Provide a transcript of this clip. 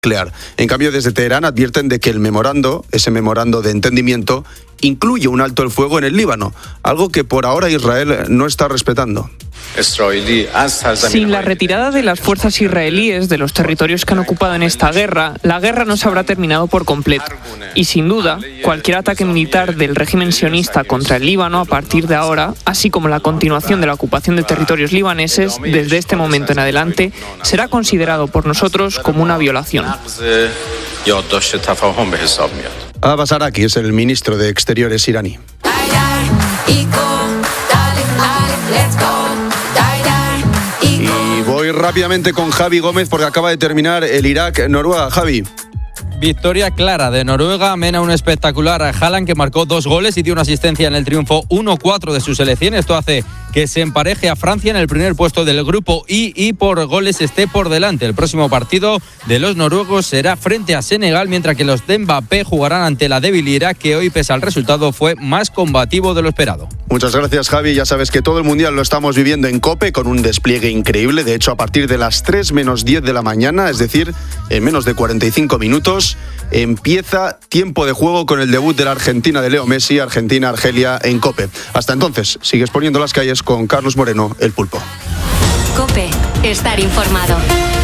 nuclear. En cambio, desde Teherán advierten de que ese memorando de entendimiento, incluye un alto el fuego en el Líbano, algo que por ahora Israel no está respetando. Sin la retirada de las fuerzas israelíes de los territorios que han ocupado en esta guerra, la guerra no se habrá terminado por completo. Y sin duda, cualquier ataque militar del régimen sionista contra el Líbano a partir de ahora, así como la continuación de la ocupación de territorios libaneses desde este momento en adelante, será considerado por nosotros como una violación. Abbas Araqi es el ministro de Exteriores iraní. Y voy rápidamente con Javi Gómez porque acaba de terminar el Irak-Noruega. Javi. Victoria clara de Noruega, amena un espectacular a Haaland, que marcó 2 goles y dio una asistencia en el triunfo 1-4 de su selección. Esto hace que se empareje a Francia en el primer puesto del grupo I y por goles esté por delante. El próximo partido de los noruegos será frente a Senegal, mientras que los de Mbappé jugarán ante la débil Irak, que hoy, pese al resultado, fue más combativo de lo esperado. Muchas gracias, Javi. Ya sabes que todo el Mundial lo estamos viviendo en COPE con un despliegue increíble. De hecho, a partir de las 3 menos 10 de la mañana, es decir, en menos de 45 minutos, empieza tiempo de juego con el debut de la Argentina de Leo Messi, Argentina-Argelia en COPE. Hasta entonces, sigues poniendo las calles con Carlos Moreno, el Pulpo. COPE, estar informado.